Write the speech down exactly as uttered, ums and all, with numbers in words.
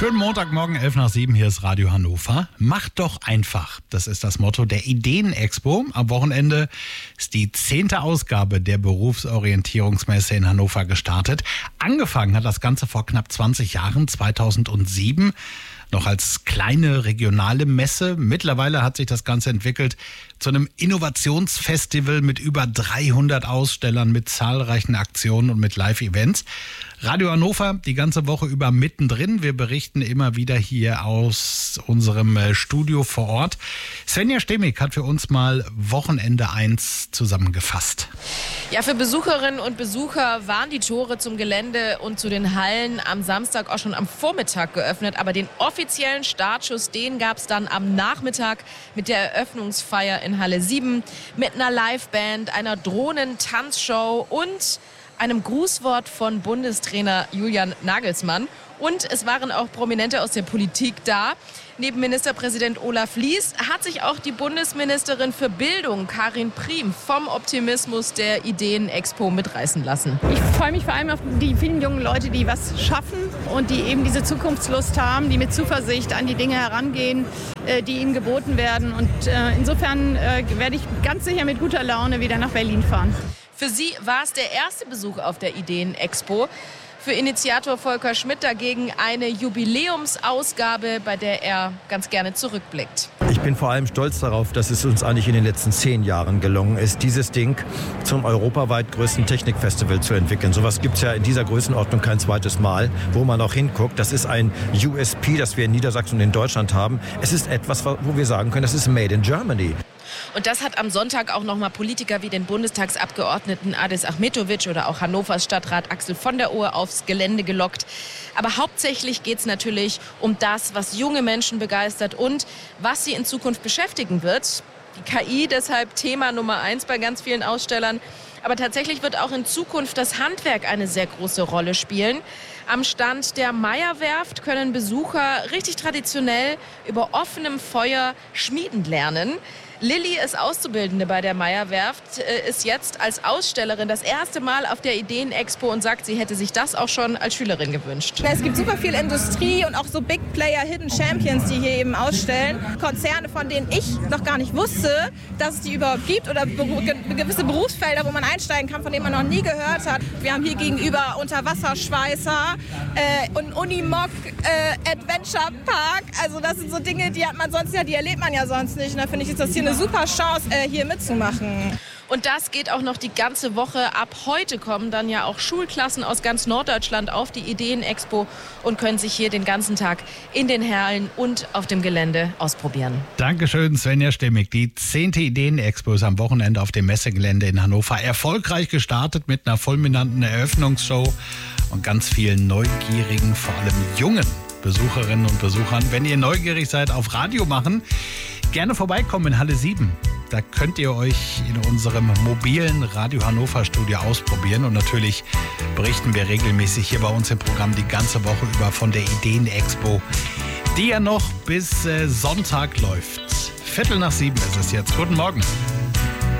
Schönen Montagmorgen, elf nach sieben, hier ist Radio Hannover. Macht doch einfach, das ist das Motto der Ideen-Expo. Am Wochenende ist die zehnte Ausgabe der Berufsorientierungsmesse in Hannover gestartet. Angefangen hat das Ganze vor knapp zwanzig Jahren, zweitausendsieben, noch als kleine regionale Messe. Mittlerweile hat sich das Ganze entwickelt zu einem Innovationsfestival mit über dreihundert Ausstellern, mit zahlreichen Aktionen und mit Live-Events. Radio Hannover die ganze Woche über mittendrin. Wir berichten immer wieder hier aus unserem Studio vor Ort. Svenja Stemmig hat für uns mal Wochenende eins zusammengefasst. Ja, für Besucherinnen und Besucher waren die Tore zum Gelände und zu den Hallen am Samstag auch schon am Vormittag geöffnet. Aber den offiziellen Startschuss, den gab es dann am Nachmittag mit der Eröffnungsfeier in Halle sieben mit einer Liveband, einer Drohnentanzshow und einem Grußwort von Bundestrainer Julian Nagelsmann. Und es waren auch Prominente aus der Politik da. Neben Ministerpräsident Olaf Lies hat sich auch die Bundesministerin für Bildung, Karin Priem, vom Optimismus der Ideen-Expo mitreißen lassen. Ich freue mich vor allem auf die vielen jungen Leute, die was schaffen und die eben diese Zukunftslust haben, die mit Zuversicht an die Dinge herangehen, die ihnen geboten werden. Und insofern werde ich ganz sicher mit guter Laune wieder nach Berlin fahren. Für sie war es der erste Besuch auf der Ideen-Expo. Für Initiator Volker Schmidt dagegen eine Jubiläumsausgabe, bei der er ganz gerne zurückblickt. Ich bin vor allem stolz darauf, dass es uns eigentlich in den letzten zehn Jahren gelungen ist, dieses Ding zum europaweit größten Technikfestival zu entwickeln. Sowas gibt es ja in dieser Größenordnung kein zweites Mal, wo man auch hinguckt. Das ist ein U S P, das wir in Niedersachsen und in Deutschland haben. Es ist etwas, wo wir sagen können, das ist made in Germany. Und das hat am Sonntag auch nochmal Politiker wie den Bundestagsabgeordneten Adis Ahmetovic oder auch Hannovers Stadtrat Axel von der Ohe aufs Gelände gelockt. Aber hauptsächlich geht es natürlich um das, was junge Menschen begeistert und was sie in Zukunft beschäftigen wird. Die K I deshalb Thema Nummer eins bei ganz vielen Ausstellern. Aber tatsächlich wird auch in Zukunft das Handwerk eine sehr große Rolle spielen. Am Stand der Meyer-Werft können Besucher richtig traditionell über offenem Feuer schmieden lernen. Lilly ist Auszubildende bei der Meyer-Werft, ist jetzt als Ausstellerin das erste Mal auf der Ideen-Expo und sagt, sie hätte sich das auch schon als Schülerin gewünscht. Es gibt super viel Industrie und auch so Big Player, Hidden Champions, die hier eben ausstellen. Konzerne, von denen ich noch gar nicht wusste, dass es die überhaupt gibt oder gewisse Berufsfelder, wo man einsteigen kann, von denen man noch nie gehört hat. Wir haben hier gegenüber Unterwasserschweißer äh, und Unimog äh, Adventure Park. Also das sind so Dinge, die hat man sonst ja, die erlebt man ja sonst nicht. Und da finde ich, ist das hier eine super Chance, äh, hier mitzumachen. Und das geht auch noch die ganze Woche. Ab heute kommen dann ja auch Schulklassen aus ganz Norddeutschland auf die Ideen-Expo und können sich hier den ganzen Tag in den Hallen und auf dem Gelände ausprobieren. Dankeschön, Svenja Stemmig. Die zehnte Ideen-Expo ist am Wochenende auf dem Messegelände in Hannover erfolgreich gestartet mit einer fulminanten Eröffnungsshow und ganz vielen neugierigen, vor allem jungen Besucherinnen und Besuchern. Wenn ihr neugierig seid auf Radio machen, gerne vorbeikommen in Halle sieben. Da könnt ihr euch in unserem mobilen Radio Hannover Studio ausprobieren. Und natürlich berichten wir regelmäßig hier bei uns im Programm die ganze Woche über von der Ideen-Expo, die ja noch bis äh, Sonntag läuft. Viertel nach sieben ist es jetzt. Guten Morgen.